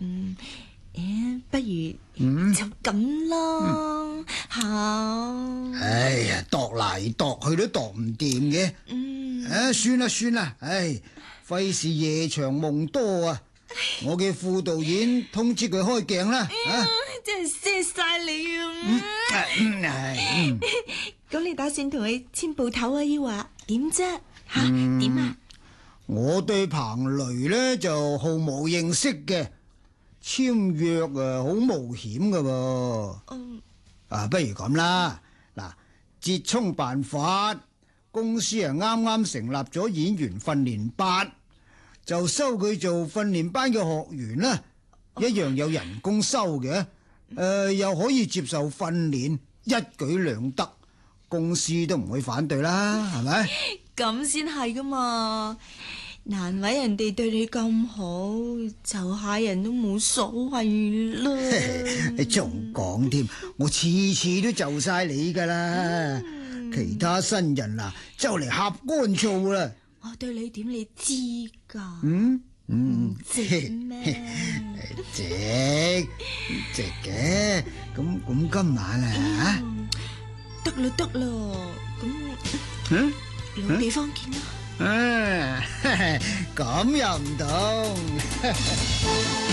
不如就咁咯，好。 哎呀，度嚟度去都度唔掂嘅。算啦，費事夜長夢多啊！我嘅副導演通知佢開鏡啦。 真係謝晒你啊！咁你打算同佢簽部頭啊？要話點啫？吓點啊？ 我對彭雷呢就毫無認識嘅，簽約好冒險噶噃。不如咁啦，嗱，折衷辦法，公司啱啱成立咗演員訓練班，就收佢做訓練班嘅學員啦，一樣有人工收嘅，又可以接受訓練，一舉兩得，公司都唔會反對啦，係咪？ 咁先係噶嘛，難為人哋對你咁好，就下人都冇所謂啦。 你仲講添，我次次都就晒你噶啦，其他新人啊就嚟呷乾醋啦。 我對你點你知噶？值咩？ 值嘅，咁今晚啊， 得啦，咁老地方見啦。 咁又唔同。